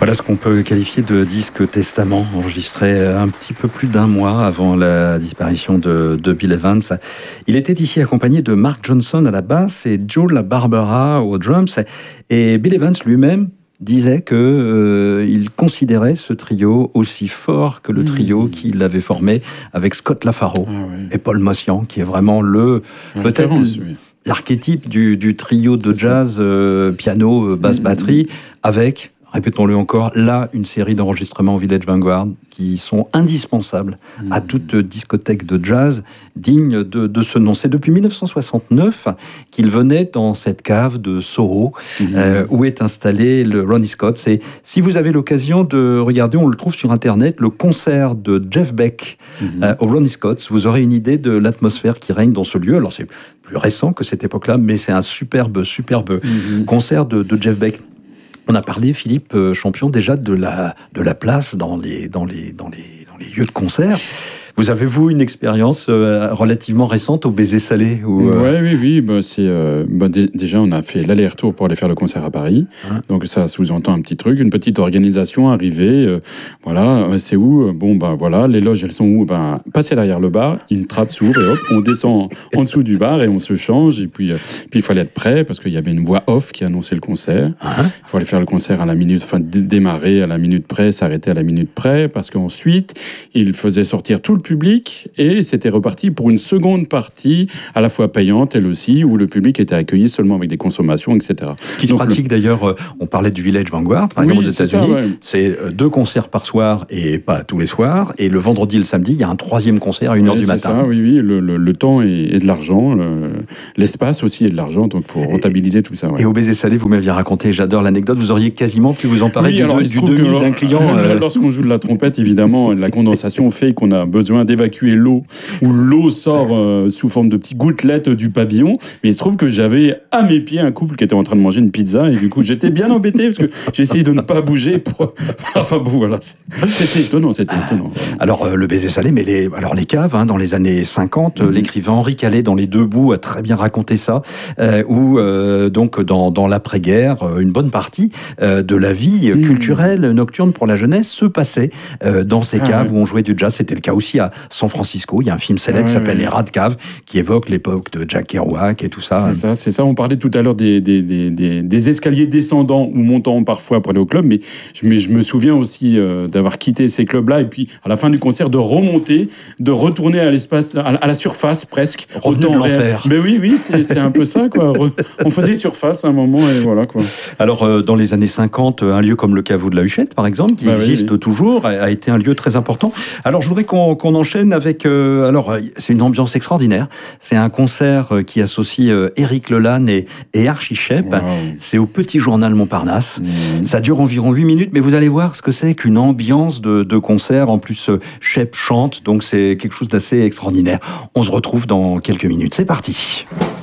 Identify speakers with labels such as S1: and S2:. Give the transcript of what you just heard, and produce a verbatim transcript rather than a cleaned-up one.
S1: Voilà ce qu'on peut qualifier de disque testament, enregistré un petit peu plus d'un mois avant la disparition de, de Bill Evans. Il était ici accompagné de Mark Johnson à la basse et Joe LaBarbera aux drums. Et Bill Evans lui-même disait qu'il euh, considérait ce trio aussi fort que le trio mmh. qu'il avait formé avec Scott LaFaro ah, oui. et Paul Motian, qui est vraiment le La peut-être oui. l'archétype du, du trio de C'est jazz, euh, piano, basse, mmh. batterie, avec... répétons-le encore, là, une série d'enregistrements au Village Vanguard qui sont indispensables mmh. à toute discothèque de jazz digne de, de ce nom. C'est depuis dix-neuf cent soixante-neuf qu'il venait dans cette cave de Soho mmh. euh, où est installé le Ronnie Scott. C'est, si vous avez l'occasion de regarder, on le trouve sur Internet, le concert de Jeff Beck mmh. euh, au Ronnie Scott, vous aurez une idée de l'atmosphère qui règne dans ce lieu. Alors, c'est plus récent que cette époque-là, mais c'est un superbe, superbe mmh. concert de, de Jeff Beck. On a parlé, Philippe Champion, déjà de la, de la place dans les, dans, les, dans, les, dans les lieux de concert. Vous avez, vous, une expérience euh, relativement récente au Baiser Salé ou, euh...
S2: Ouais, oui, oui. Bah, c'est, euh, bah, d- déjà, on a fait l'aller-retour pour aller faire le concert à Paris. Hein Donc, ça sous-entend un petit truc, une petite organisation arrivée. Euh, voilà, c'est où Bon, ben bah, voilà, les loges, elles sont où Ben, passez derrière le bar, une trappe s'ouvre et hop, on descend en dessous du bar et on se change. Et puis, euh, puis il fallait être prêt parce qu'il y avait une voix off qui annonçait le concert. Hein il fallait faire le concert à la minute, enfin, d- démarrer à la minute près, s'arrêter à la minute près parce qu'ensuite, il faisait sortir tout le public et c'était reparti pour une seconde partie à la fois payante elle aussi où le public était accueilli seulement avec des consommations, et cetera.
S1: Ce qui Donc, se pratique le... d'ailleurs, on parlait du Village Vanguard par
S2: oui,
S1: exemple aux États-Unis,
S2: c'est, ça, ouais.
S1: c'est deux concerts par soir et pas tous les soirs et le vendredi et le samedi il y a un troisième concert à une heure
S2: ouais,
S1: du
S2: c'est
S1: matin.
S2: Ça, oui, oui, le, le, le temps est, est de l'argent, le, l'espace aussi est de l'argent, donc il faut rentabiliser et, tout ça. Ouais.
S1: Et au Baiser Salé, vous m'aviez raconté, j'adore l'anecdote, vous auriez quasiment pu vous emparer
S2: oui,
S1: du,
S2: alors,
S1: de, du demi
S2: que,
S1: d'un client.
S2: Euh... Lorsqu'on joue de la trompette, évidemment, la condensation fait qu'on a besoin d'évacuer l'eau, où l'eau sort euh, sous forme de petites gouttelettes du pavillon. Mais il se trouve que j'avais à mes pieds un couple qui était en train de manger une pizza, et du coup, j'étais bien embêté parce que j'ai essayé de ne pas bouger. Pour... enfin bon, voilà, c'était étonnant, c'était étonnant.
S1: Alors, euh, le Baiser Salé, mais les, alors les caves, hein, dans les années cinquante, mm-hmm. l'écrivain Henri Calais, dans Les Deux Bouts, a très bien raconté ça, euh, où, euh, donc, dans, dans l'après-guerre, une bonne partie euh, de la vie mm-hmm. culturelle nocturne pour la jeunesse se passait euh, dans ces ah, caves ouais. où on jouait du jazz. C'était le cas aussi à San Francisco. Il y a un film célèbre ah, qui s'appelle ouais. Les Rats de Cave, qui évoque l'époque de Jack Kerouac et tout ça.
S2: C'est ça, c'est ça. On parlait tout à l'heure des, des, des, des, des escaliers descendants ou montants parfois pour aller au club, mais je, mais je me souviens aussi euh, d'avoir quitté ces clubs-là et puis à la fin du concert de remonter, de retourner à l'espace, à, à la surface presque.
S1: Revenu de l'enfer.
S2: Mais oui, oui, c'est, c'est un peu ça, quoi. Re, on faisait surface à un moment et voilà, quoi.
S1: Alors, euh, dans les années cinquante, un lieu comme le caveau de la Huchette, par exemple, qui bah existe oui, oui. toujours, a, a été un lieu très important. Alors, je voudrais qu'on, qu'on enchaîne avec... Euh, alors, c'est une ambiance extraordinaire. C'est un concert qui associe euh, Éric Lelanne et, et Archie Shepp. Wow. C'est au Petit Journal Montparnasse. Mmh. Ça dure environ huit minutes, mais vous allez voir ce que c'est qu'une ambiance de, de concert. En plus, euh, Shepp chante, donc c'est quelque chose d'assez extraordinaire. On se retrouve dans quelques minutes. C'est parti.